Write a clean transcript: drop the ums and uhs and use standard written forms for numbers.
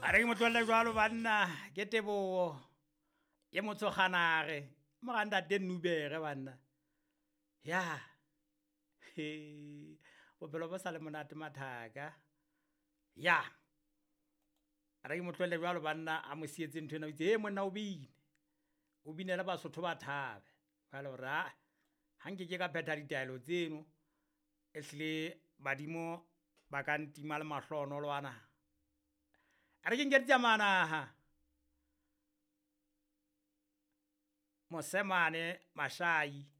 Are ke motlolle jwalo banna ke tebogo ye motsoganage mo ganda tenubege banna ya bophelo bo sa le monate mathaka ya are ke motlolle jwalo banna a mo sietse ntho ena itse monna o binela basotho ba thabe ba le ra hanke ke ka phetha ditaelo tseno ehlile badimo ba ka ntima le mahlono lwana are ke nke tsamana ha mosemane mashai